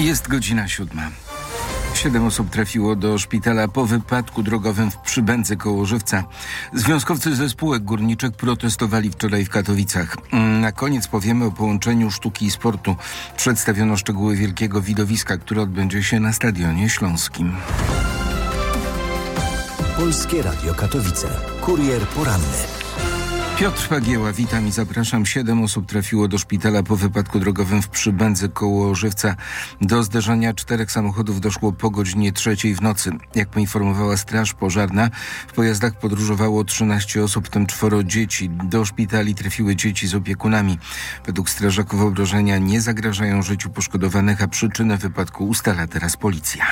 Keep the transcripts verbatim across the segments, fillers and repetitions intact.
Jest godzina siódma. Siedem osób trafiło do szpitala po wypadku drogowym w Przybędzy koło Żywca. Związkowcy ze spółek górniczych protestowali wczoraj w Katowicach. Na koniec powiemy o połączeniu sztuki i sportu. Przedstawiono szczegóły wielkiego widowiska, które odbędzie się na Stadionie Śląskim. Polskie Radio Katowice. Kurier poranny. Piotr Pagieła, witam i zapraszam. Siedem osób trafiło do szpitala po wypadku drogowym w Przybędzy koło Żywca. Do zderzenia czterech samochodów doszło po godzinie trzeciej w nocy. Jak poinformowała Straż Pożarna, w pojazdach podróżowało trzynaście osób, w tym czworo dzieci. Do szpitali trafiły dzieci z opiekunami. Według strażaków obrażenia nie zagrażają życiu poszkodowanych, a przyczynę wypadku ustala teraz policja.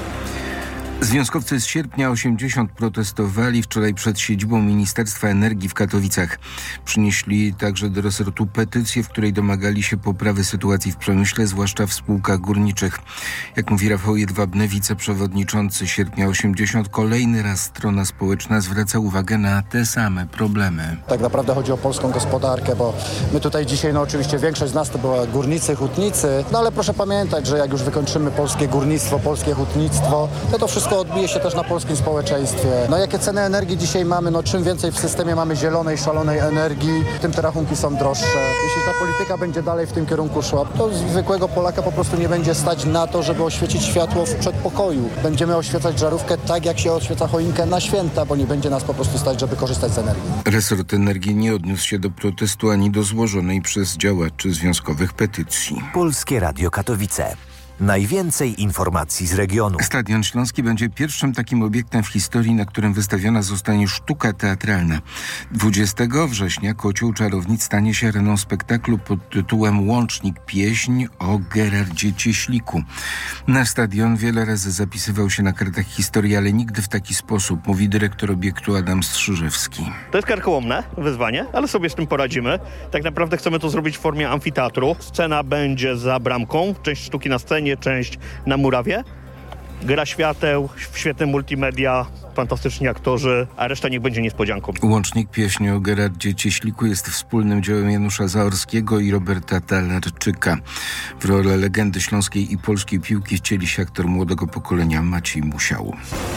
Związkowcy z Sierpnia osiemdziesiąt protestowali wczoraj przed siedzibą Ministerstwa Energii w Katowicach. Przynieśli także do resortu petycję, w której domagali się poprawy sytuacji w przemyśle, zwłaszcza w spółkach górniczych. Jak mówi Rafał Jedwabny, wiceprzewodniczący Sierpnia osiemdziesiąt, kolejny raz strona społeczna zwraca uwagę na te same problemy. Tak naprawdę chodzi o polską gospodarkę, bo my tutaj dzisiaj, no oczywiście większość z nas to była górnicy, hutnicy, no ale proszę pamiętać, że jak już wykończymy polskie górnictwo, polskie hutnictwo, to to wszystko odbije się też na polskim społeczeństwie. No jakie ceny energii dzisiaj mamy, no czym więcej w systemie mamy zielonej, szalonej energii, tym te rachunki są droższe. Jeśli ta polityka będzie dalej w tym kierunku szła, to zwykłego Polaka po prostu nie będzie stać na to, żeby oświecić światło w przedpokoju. Będziemy oświecać żarówkę tak, jak się oświeca choinkę na święta, bo nie będzie nas po prostu stać, żeby korzystać z energii. Resort Energii nie odniósł się do protestu ani do złożonej przez działaczy związkowych petycji. Polskie Radio Katowice. Najwięcej informacji z regionu. Stadion Śląski będzie pierwszym takim obiektem w historii, na którym wystawiona zostanie sztuka teatralna. dwudziestego września Kocioł Czarownic stanie się areną spektaklu pod tytułem Łącznik Pieśń o Gerardzie Cieśliku. Nasz stadion wiele razy zapisywał się na kartach historii, ale nigdy w taki sposób, mówi dyrektor obiektu Adam Strzyżewski. To jest karkołomne wyzwanie, ale sobie z tym poradzimy. Tak naprawdę chcemy to zrobić w formie amfiteatru. Scena będzie za bramką, część sztuki na scenie, część na murawie. Gra świateł, świetne multimedia, fantastyczni aktorzy, a reszta niech będzie niespodzianką. Łącznik Pieśni o Gerardzie Cieśliku jest wspólnym dziełem Janusza Zaorskiego i Roberta Talarczyka. W rolę legendy śląskiej i polskiej piłki wcieli się aktor młodego pokolenia Maciej Musiał.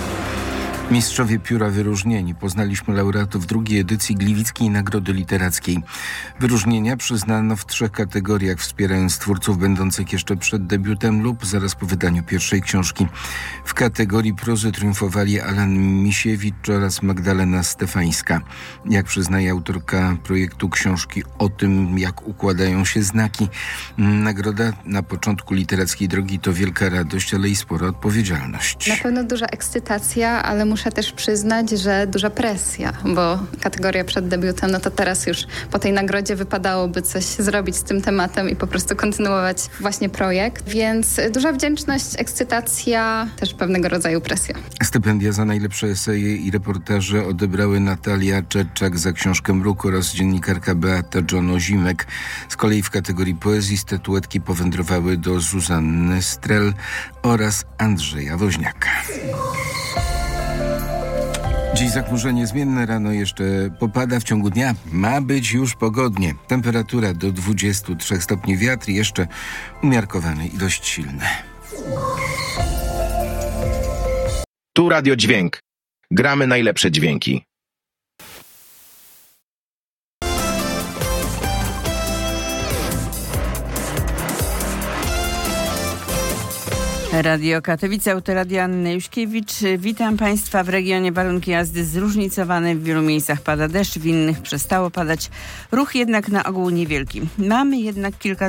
Mistrzowie pióra wyróżnieni. Poznaliśmy laureatów drugiej edycji Gliwickiej Nagrody Literackiej. Wyróżnienia przyznano w trzech kategoriach, wspierając twórców będących jeszcze przed debiutem lub zaraz po wydaniu pierwszej książki. W kategorii prozy triumfowali Alan Misiewicz oraz Magdalena Stefańska. Jak przyznaje autorka projektu książki o tym, jak układają się znaki, nagroda na początku literackiej drogi to wielka radość, ale i spora odpowiedzialność. Na pewno duża ekscytacja, ale muszę Muszę też przyznać, że duża presja, bo kategoria przed debiutem, no to teraz już po tej nagrodzie wypadałoby coś zrobić z tym tematem i po prostu kontynuować właśnie projekt. Więc duża wdzięczność, ekscytacja, też pewnego rodzaju presja. Stypendia za najlepsze eseje i reportaże odebrały Natalia Czerczak za książkę Mruk oraz dziennikarka Beata Jono-Zimek. Z kolei w kategorii poezji statuetki powędrowały do Zuzanny Strel oraz Andrzeja Woźniaka. Dziś zachmurzenie zmienne, rano jeszcze popada, w ciągu dnia ma być już pogodnie. Temperatura do dwudziestu trzech stopni, wiatr jeszcze umiarkowany i dość silny. Tu Radio Dźwięk. Gramy najlepsze dźwięki. Radio Katowice, autoradia Anny Juśkiewicz. Witam Państwa. W regionie warunki jazdy zróżnicowane. W wielu miejscach pada deszcz, w innych przestało padać. Ruch jednak na ogół niewielki. Mamy jednak kilka